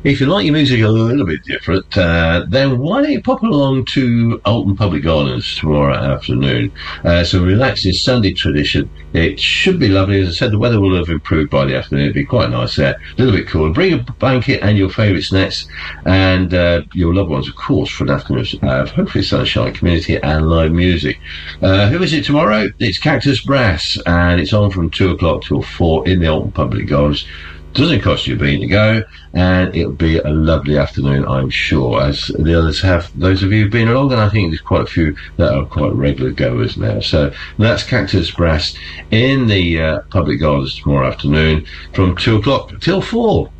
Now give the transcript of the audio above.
If you like your music a little bit different, then why don't you pop along to Alton Public Gardens tomorrow afternoon? So relaxing Sunday tradition. It should be lovely. As I said, the weather will have improved by the afternoon. It'll be quite nice there. A little bit cool. Bring a blanket and your favourite snacks and your loved ones, of course, for an afternoon of hopefully sunshine, community and live music. Who is it tomorrow? It's Cactus Brass, and it's on from 2 o'clock till 4 in the Alton Public Gardens. Doesn't cost you a bean to go, and it'll be a lovely afternoon, I'm sure, as the others have. Those of you who've been along, and I think there's quite a few that are quite regular goers now. So that's Cactus Brass in the Public Gardens tomorrow afternoon from 2 o'clock till 4.